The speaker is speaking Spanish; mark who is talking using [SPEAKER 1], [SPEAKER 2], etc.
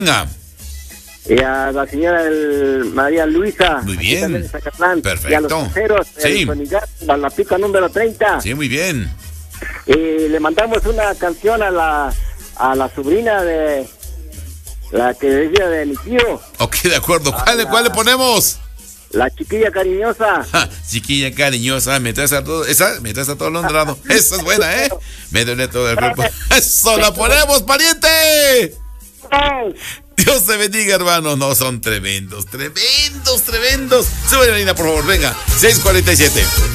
[SPEAKER 1] Venga.
[SPEAKER 2] Y a la señora María Luisa.
[SPEAKER 1] Muy bien.
[SPEAKER 2] De Zacatlán.
[SPEAKER 1] Perfecto.
[SPEAKER 2] Y a los caseros,
[SPEAKER 1] Sí.
[SPEAKER 2] la pica número 30.
[SPEAKER 1] Sí, muy bien.
[SPEAKER 2] Y le mandamos una canción a la sobrina de la que decía de mi tío.
[SPEAKER 1] Ok, de acuerdo. ¿Cuál le ponemos?
[SPEAKER 2] La chiquilla cariñosa.
[SPEAKER 1] Ja, chiquilla cariñosa, me traes a todo, me traes a todo Londrado. Esa es buena, ¿eh? Me duele todo el cuerpo. ¡Eso la ponemos, pariente! Dios te bendiga, hermano. No, son tremendos. Sube la línea, por favor, venga. 6:47.